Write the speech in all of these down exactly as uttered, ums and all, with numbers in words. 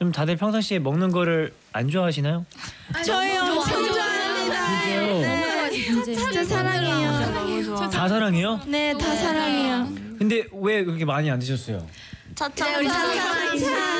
좀 다들 평상시에 먹는 거를 안 좋아하시나요? 저요. 엄청 좋아합니다. 네. 진짜 사랑해요. 다 사랑해요? 네, 다 사랑해요. 근데 왜 그렇게 많이 안 드셨어요? 차차 우리 차차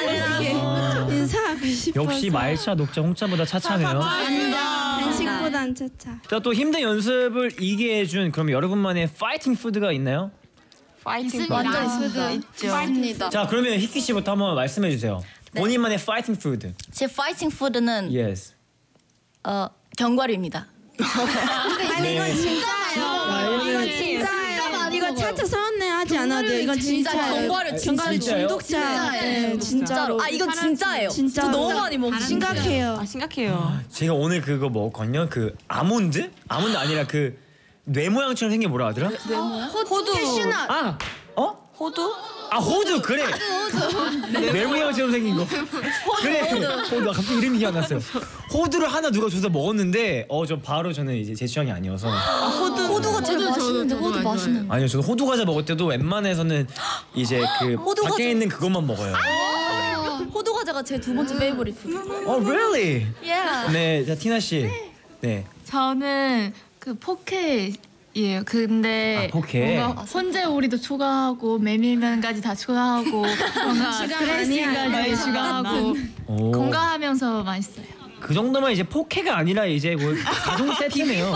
인사하고 싶어서. 역시 말차, 녹차, 홍차보다 차차네요. 간식보단 차차. 자, 또 힘든 연습을 이기게 해준 그럼 여러분만의 파이팅 푸드가 있나요? 파이팅 완전 푸드 있죠. 자, 그러면 히키 씨부터 한번 말씀해 주세요. 본인만의 파이팅 푸드. 제 파이팅 푸드는 Yes. 어 견과류입니다. 아니 이건 진짜예요. 이건 진짜예요. 이거 차차 서운해 하지 않아도 돼요. 이건 진짜예요. 견과류 견과류 진짜요? 중독자. 네, 진짜로. 아 이건 진짜예요. 진짜 너무 많이 먹어. 심각해요. 아 심각해요. 제가 오늘 그거 먹었거든요. 그 아몬드? 아몬드 아니라 그 뇌 모양처럼 생긴 뭐라 하더라? 호두. 캐슈넛. 아, 어? 호두? 아, 호두 그래. 뇌 모양처럼 생긴 거. 그래. 호두. 아, 갑자기 이름이 기억 안 났어요. 호두를 하나 누가 줘서 먹었는데 어 저 바로 저는 이제 제 취향이 아니어서. 아, 호두. 호두가 제일 맛있는데 호두 맛있는. 아니요, 저는 호두 과자 먹을 때도 웬만해서는 이제 그 호두 밖에 과자. 있는 그것만 먹어요. 호두 과자가 제 두 번째 페이보릿 푸드. 어, really? Yeah. 네, 자 티나 씨. 네. 저는 그 포켓이에요. 근데 아, 포켓. 뭔가 혼자 오리도 추가하고 메밀면까지 다 추가하고 뭔가 드레싱까지 추가하고 오. 건강하면서 맛있어요. 그 정도면 이제 포케가 아니라 이제 뭐 가동 세트네요.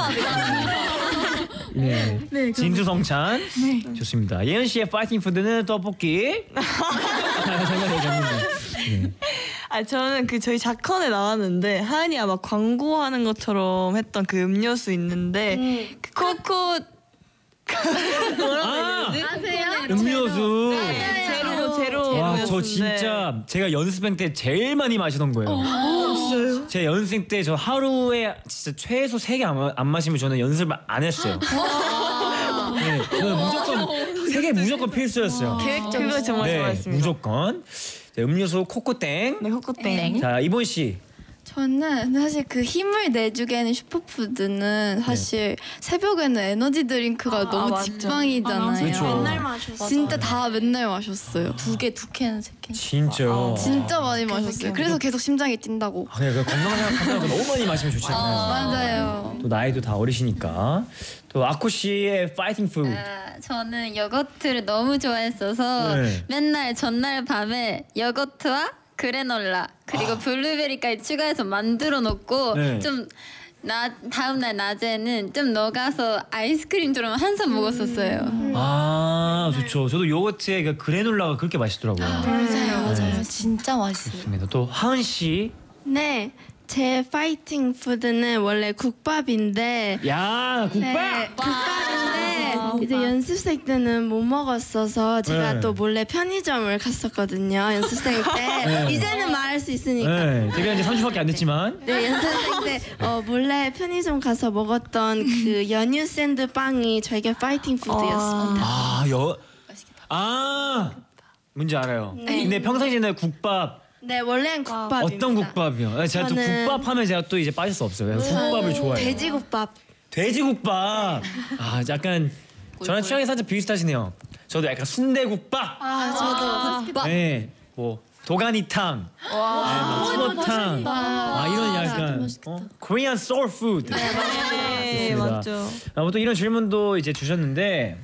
네. 네, 진수성찬. 네. 좋습니다. 예은 씨의 파이팅 푸드는 떡볶이. 잠깐 얘기했는데. 네. 아 저는 그 저희 자컨에 나왔는데 하은이가 막 광고하는 것처럼 했던 그 음료수 있는데 그 코코 아, 음료수. 제로 제로 와, 저 음료수인데. 진짜 제가 연습생 때 제일 많이 마시던 거예요. 진짜요? 제 연습생 때 저 하루에 진짜 최소 세 개 안 마시면 저는 연습을 안 했어요. 네, 저는 무조건 세 개 무조건 필수였어요. 계획적 그거 정말 네, 좋아했습니다. 무조건. 자, 음료수 코코땡. 네 코코땡. 자, 이본 씨. 저는 사실 그 힘을 내주게는 슈퍼푸드는 사실 새벽에는 에너지 드링크가 아, 너무 맞죠. 직방이잖아요. 그렇죠. 맨날 마셨어. 진짜 다 맨날 마셨어요. 두 개, 두 캔, 세 캔. 진짜요. 진짜 많이 마셨어요. 그래서 계속 심장이 뛴다고. 아, 그 건강 생각하면 너무 많이 마시면 좋잖아요. 맞아요. 또 나이도 다 어리시니까. 또 아코 씨의 파이팅 푸드. 아, 저는 요거트를 너무 좋아했어서 네. 맨날 전날 밤에 요거트와 그래놀라 그리고 아. 블루베리까지 추가해서 만들어 놓고 네. 좀 나, 다음날 낮에는 좀 녹아서 아이스크림처럼 한 잔 먹었었어요. 아, 좋죠. 저도 요거트에 그 그래놀라가 그렇게 맛있더라고요. 맞아요, 맞아요. 진짜 맛있어요. 좋습니다. 또 하은 씨. 네, 제 파이팅 푸드는 원래 국밥인데. 야, 국밥. 네, 국밥인데 이제 연습생 때는 못 먹었어서 제가 네. 또 몰래 편의점을 갔었거든요. 연습생 때. 네. 이제는 말할 수 있으니까. 네, 데뷔한 지 삼 주밖에 안 됐지만. 네, 연습생 때 어, 몰래 편의점 가서 먹었던 그 연유 샌드 빵이 저에게 파이팅 푸드였습니다. 아, 여. 아, 뭔지 알아요. 네. 근데 평상시에는 국밥. 네, 원래는 국밥입니다. 어떤 국밥이요? 제가 또 저는- 국밥 하면 제가 또 이제 빠질 수 없어요. 국밥을 좋아해요. 돼지국밥. 돼지국밥. 아, 약간 저랑 취향이 살짝 비슷하시네요. 저도 약간 순대국밥. 아, 저도. 네, 뭐 도가니탕, 네, 뭐 추어탕, 아 이런 약간 어? Korean soul food. 네 좋습니다. 맞죠. 아무튼 이런 질문도 이제 주셨는데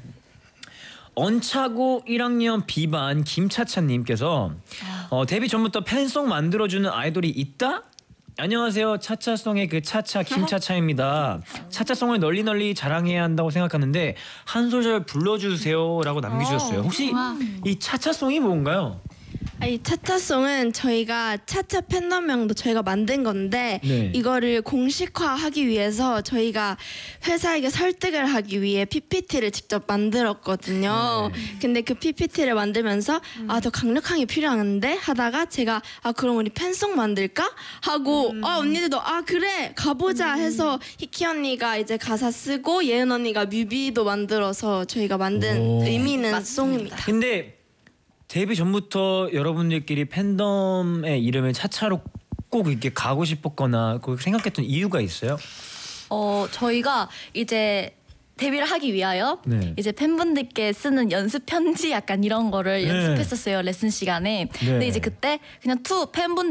언차고 일 학년 B반 김차차님께서 어, 데뷔 전부터 팬송 만들어주는 아이돌이 있다? 안녕하세요. 차차송의 그 차차 김차차입니다. 차차송을 널리 널리 자랑해야 한다고 생각하는데 한 소절 불러주세요라고 남겨주셨어요. 혹시 이 차차송이 뭔가요? 아, 이 차차송은 저희가 차차 팬덤명도 저희가 만든 건데 네. 이거를 공식화하기 위해서 저희가 회사에게 설득을 하기 위해 피피티를 직접 만들었거든요. 네. 근데 그 피피티를 만들면서 아, 더 강력한 게 필요한데 하다가 제가 아, 그럼 우리 팬송 만들까? 하고 아, 언니들도 아, 그래 가보자 해서 히키 언니가 이제 가사 쓰고 예은 언니가 뮤비도 만들어서 저희가 만든 오. 의미 있는 송입니다. 근데 데뷔 전부터 여러분들끼리 팬덤의 이름을 차차로 꼭 이렇게 가고 싶었거나 그 생각했던 이유가 있어요? 어 저희가 이제 데뷔를 하기 위하여 네. 이제 팬분들께 쓰는 연습 편지 약간 이런 거를 네. 연습했었어요 레슨 시간에. 근데 이제 그때 그냥 투 팬분